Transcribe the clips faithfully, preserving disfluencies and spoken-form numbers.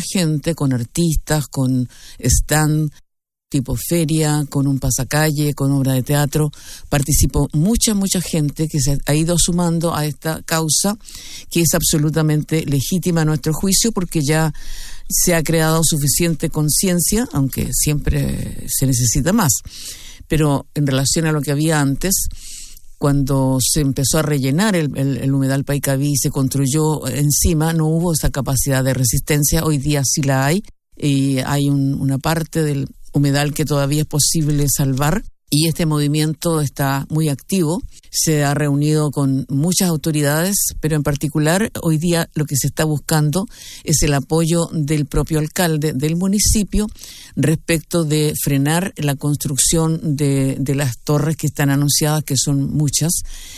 mucha gente, con artistas, con stand tipo feria, con un pasacalle, con obra de teatro. Participó mucha, mucha gente que se ha ido sumando a esta causa, que es absolutamente legítima a nuestro juicio, porque ya se ha creado suficiente conciencia, aunque siempre se necesita más. Pero en relación a lo que había antes, cuando se empezó a rellenar el, el, el humedal Paicaví y se construyó encima, no hubo esa capacidad de resistencia. Hoy día sí la hay, y hay un, una parte del humedal que todavía es posible salvar, y este movimiento está muy activo. Se ha reunido con muchas autoridades, pero en particular hoy día lo que se está buscando es el apoyo del propio alcalde del municipio respecto de frenar la construcción de, de las torres que están anunciadas, que son muchas,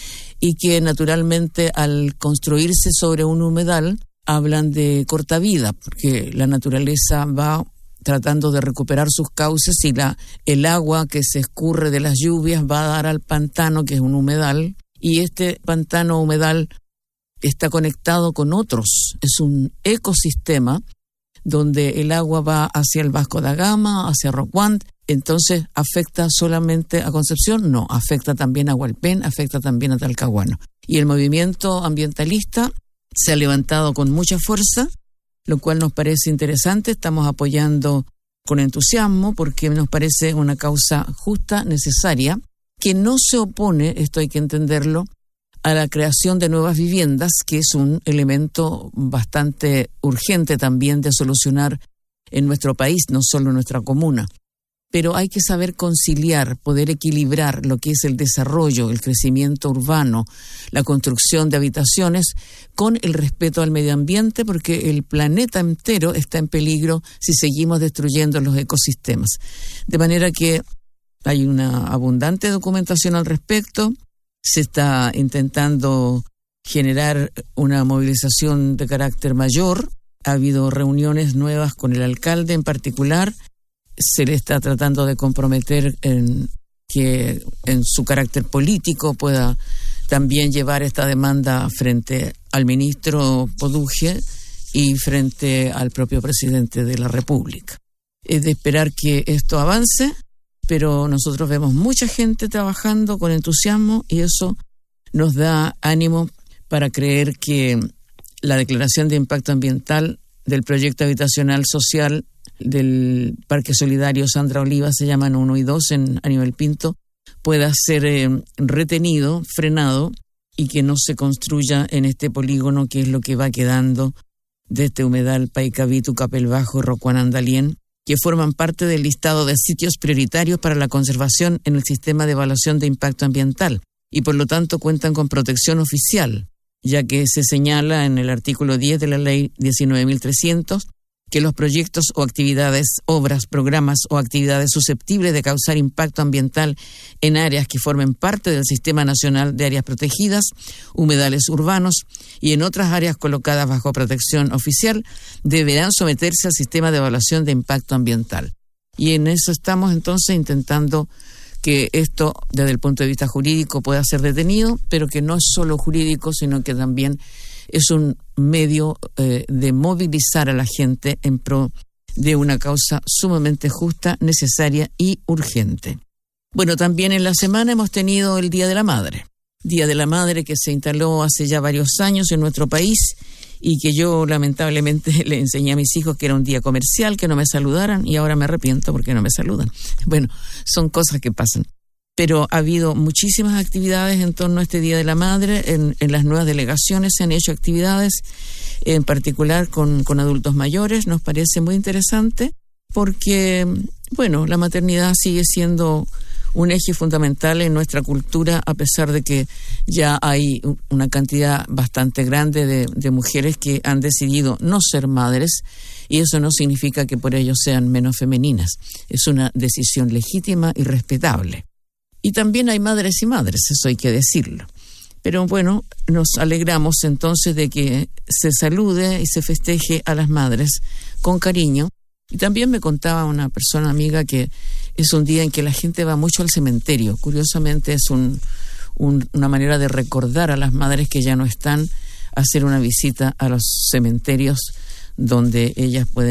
y que naturalmente al construirse sobre un humedal hablan de corta vida, porque la naturaleza va tratando de recuperar sus cauces, y la, el agua que se escurre de las lluvias va a dar al pantano, que es un humedal, y este pantano humedal está conectado con otros. Es un ecosistema donde el agua va hacia el Vasco da Gama, hacia Rocuant. Entonces, ¿afecta solamente a Concepción? No, afecta también a Hualpén, afecta también a Talcahuano. Y el movimiento ambientalista se ha levantado con mucha fuerza, lo cual nos parece interesante. Estamos apoyando con entusiasmo porque nos parece una causa justa, necesaria, que no se opone, esto hay que entenderlo, a la creación de nuevas viviendas, que es un elemento bastante urgente también de solucionar en nuestro país, no solo en nuestra comuna. Pero hay que saber conciliar, poder equilibrar lo que es el desarrollo, el crecimiento urbano, la construcción de habitaciones, con el respeto al medio ambiente, porque el planeta entero está en peligro si seguimos destruyendo los ecosistemas. De manera que hay una abundante documentación al respecto. Se está intentando generar una movilización de carácter mayor. Ha habido reuniones nuevas con el alcalde en particular. Se le está tratando de comprometer en que en su carácter político pueda también llevar esta demanda frente al ministro Poduje y frente al propio presidente de la República. Es de esperar que esto avance, pero nosotros vemos mucha gente trabajando con entusiasmo, y eso nos da ánimo para creer que la declaración de impacto ambiental del proyecto habitacional social del Parque Solidario Sandra Oliva, se llaman uno y dos en Aníbal Pinto, pueda ser eh, retenido, frenado, y que no se construya en este polígono, que es lo que va quedando de este humedal Paicaví, Tucapel Bajo, Rocuán, Andalién, que forman parte del listado de sitios prioritarios para la conservación en el sistema de evaluación de impacto ambiental, y por lo tanto cuentan con protección oficial, ya que se señala en el artículo diez de la ley diecinueve mil trescientos que los proyectos o actividades, obras, programas o actividades susceptibles de causar impacto ambiental en áreas que formen parte del Sistema Nacional de Áreas Protegidas, humedales urbanos y en otras áreas colocadas bajo protección oficial deberán someterse al sistema de evaluación de impacto ambiental. Y en eso estamos entonces intentando que esto, desde el punto de vista jurídico, pueda ser detenido, pero que no es solo jurídico, sino que también es un medio eh, de movilizar a la gente en pro de una causa sumamente justa, necesaria y urgente. Bueno, también en la semana hemos tenido el Día de la Madre. Día de la Madre que se instaló hace ya varios años en nuestro país y que yo lamentablemente le enseñé a mis hijos que era un día comercial, que no me saludaran, y ahora me arrepiento porque no me saludan. Bueno, son cosas que pasan. Pero ha habido muchísimas actividades en torno a este Día de la Madre. En, en las nuevas delegaciones se han hecho actividades, en particular con, con adultos mayores. Nos parece muy interesante porque, bueno, la maternidad sigue siendo un eje fundamental en nuestra cultura, a pesar de que ya hay una cantidad bastante grande de, de mujeres que han decidido no ser madres, y eso no significa que por ello sean menos femeninas. Es una decisión legítima y respetable. Y también hay madres y madres, eso hay que decirlo. Pero bueno, nos alegramos entonces de que se salude y se festeje a las madres con cariño. Y también me contaba una persona amiga que es un día en que la gente va mucho al cementerio. Curiosamente es un, un, una manera de recordar a las madres que ya no están, hacer una visita a los cementerios donde ellas pueden